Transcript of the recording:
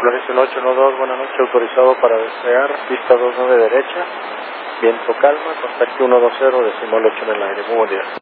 Florencio 812, buenas noches, autorizado para despegar, pista 29 derecha, viento calma, contacto 120, decimal 8 en el aire, muy buen día.